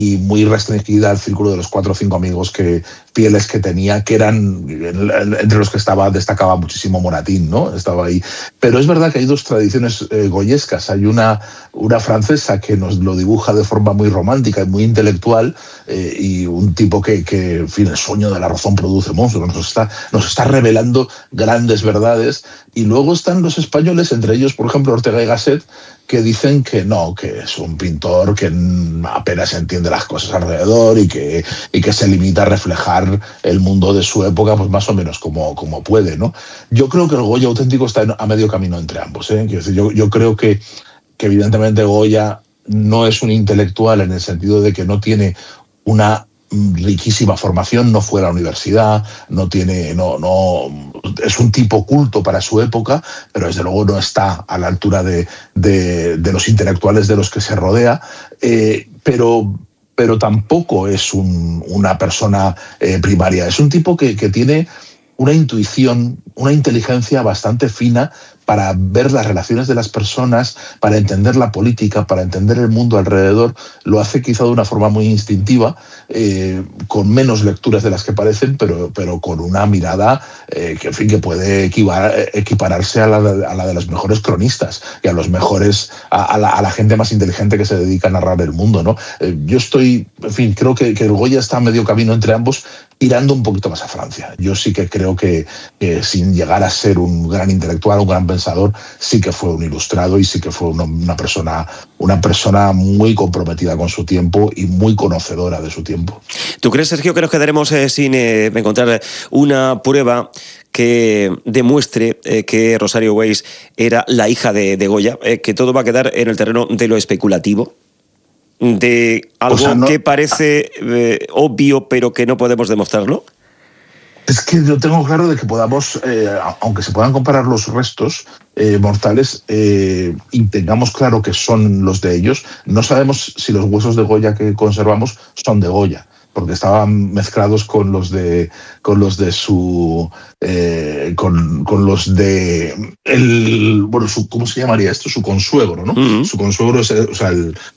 y muy restringida al círculo de los 4 o 5 amigos fieles que tenía, que eran entre los que destacaba muchísimo Moratín, ¿no? Estaba ahí. Pero es verdad que hay 2 tradiciones goyescas. Hay una francesa que nos lo dibuja de forma muy romántica y muy intelectual, y un tipo que, en fin, el sueño de la razón produce monstruos, nos está revelando grandes verdades. Y luego están los españoles, entre ellos, por ejemplo, Ortega y Gasset, que dicen que no, que es un pintor que apenas entiende las cosas alrededor y que se limita a reflejar el mundo de su época, pues más o menos como puede, ¿no? Yo creo que el Goya auténtico está a medio camino entre ambos, ¿eh? Quiero decir, yo creo que evidentemente Goya no es un intelectual en el sentido de que no tiene una riquísima formación, no fue a la universidad, es un tipo culto para su época, pero desde luego no está a la altura de los intelectuales de los que se rodea, pero tampoco es una persona primaria. Es un tipo que tiene una intuición, una inteligencia bastante fina para ver las relaciones de las personas, para entender la política, para entender el mundo alrededor. Lo hace quizá de una forma muy instintiva, con menos lecturas de las que parecen, pero con una mirada que, en fin, que puede equipararse a la de los mejores cronistas y a los mejores, a la gente más inteligente que se dedica a narrar el mundo, ¿no? Yo creo que el Goya está a medio camino entre ambos, tirando un poquito más a Francia. Yo sí que creo que sin llegar a ser un gran intelectual, un gran pensador, sí que fue un ilustrado y sí que fue una persona muy comprometida con su tiempo y muy conocedora de su tiempo. ¿Tú crees, Sergio, que nos quedaremos sin encontrar una prueba que demuestre que Rosario Weiss era la hija de Goya, que todo va a quedar en el terreno de lo especulativo? De algo que parece obvio, pero que no podemos demostrarlo? Es que yo tengo claro de que podamos, aunque se puedan comparar los restos mortales, y tengamos claro que son los de ellos, no sabemos si los huesos de Goya que conservamos son de Goya, porque estaban mezclados con los de ¿cómo se llamaría esto? Su consuegro, ¿no? Uh-huh. Su consuegro es, o sea,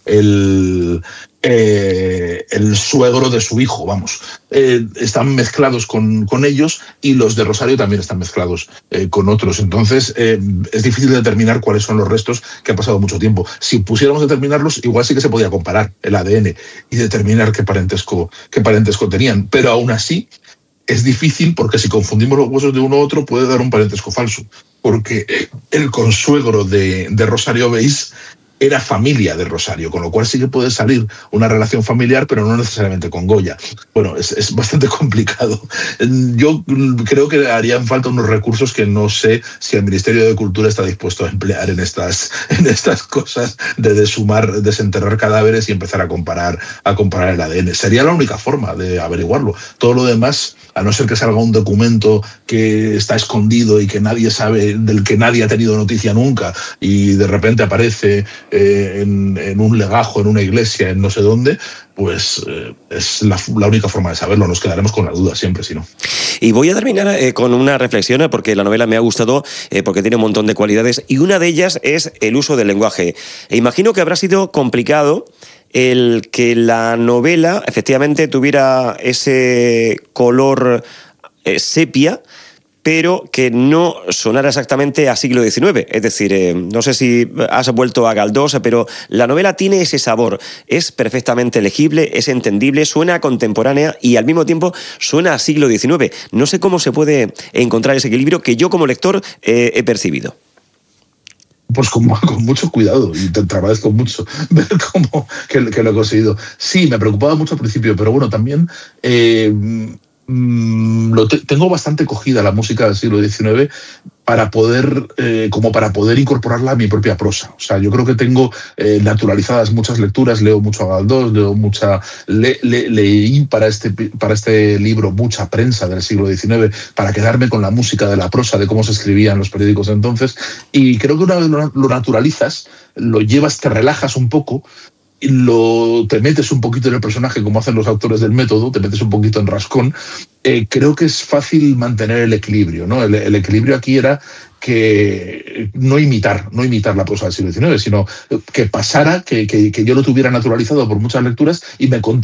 el suegro de su hijo, vamos. Están mezclados con ellos, y los de Rosario también están mezclados con otros. Entonces, es difícil determinar cuáles son los restos, que ha pasado mucho tiempo. Si pusiéramos a determinarlos, igual sí que se podía comparar el ADN y determinar qué parentesco tenían. Pero aún así, es difícil, porque si confundimos los huesos de uno u otro puede dar un parentesco falso, porque el consuegro de Rosario Weiss era familia de Rosario, con lo cual sí que puede salir una relación familiar, pero no necesariamente con Goya. Bueno, es bastante complicado. Yo creo que harían falta unos recursos que no sé si el Ministerio de Cultura está dispuesto a emplear en estas cosas de deshumar, desenterrar cadáveres y empezar a comparar el ADN. Sería la única forma de averiguarlo. Todo lo demás, a no ser que salga un documento que está escondido y que nadie sabe, del que nadie ha tenido noticia nunca, y de repente aparece en un legajo, en una iglesia, en no sé dónde, pues es la única forma de saberlo. Nos quedaremos con la duda siempre, si no. Y voy a terminar con una reflexión, porque la novela me ha gustado, porque tiene un montón de cualidades, y una de ellas es el uso del lenguaje. E imagino que habrá sido complicado el que la novela efectivamente tuviera ese color sepia, pero que no sonara exactamente a siglo XIX. Es decir, no sé si has vuelto a Galdós, pero la novela tiene ese sabor. Es perfectamente legible, es entendible, suena contemporánea y al mismo tiempo suena a siglo XIX. No sé cómo se puede encontrar ese equilibrio que yo como lector he percibido. Pues con mucho cuidado, y te agradezco mucho ver cómo que lo he conseguido. Sí, me preocupaba mucho al principio, pero bueno, también tengo bastante cogida la música del siglo XIX para poder incorporarla a mi propia prosa. O sea, yo creo que tengo naturalizadas muchas lecturas, leo mucho a Galdós, leí para este libro mucha prensa del siglo XIX para quedarme con la música de la prosa, de cómo se escribían los periódicos entonces, y creo que una vez lo naturalizas, lo llevas, te relajas un poco, te metes un poquito en el personaje, como hacen los autores del método, te metes un poquito en rascón, creo que es fácil mantener el equilibrio, ¿no? El equilibrio aquí era que no imitar la prosa del siglo XIX, sino que pasara, que yo lo tuviera naturalizado por muchas lecturas y me